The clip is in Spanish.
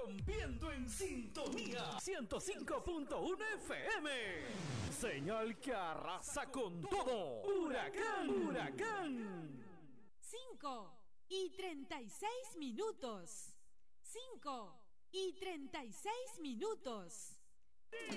rompiendo en sintonía 105.1 FM. Señal que arrasa con todo. Huracán, huracán. 5:36. 5:36.